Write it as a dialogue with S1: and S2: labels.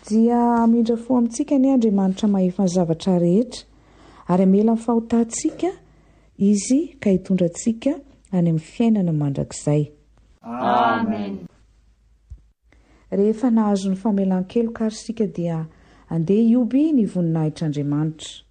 S1: dia amindra fo amintsika ny Andriamanitra mahefa ny zavatra rehetra ary amela ny fahotantsika izy ka hitondra antsika any amin'ny fiainana mandrakizay.
S2: Amen.
S1: Rehefa nahazo ny famelan-keloka ary sika dia andeha hioby ny voninahitr'Andriamanitra.